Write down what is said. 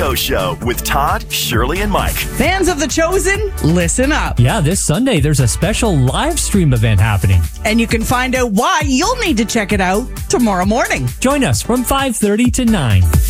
Go Show with Todd, Shirley, and Mike. Fans of The Chosen, listen up. Yeah, this Sunday there's a special live stream event happening. And you can find out why you'll need to check it out tomorrow morning. Join us from 5:30 to 9.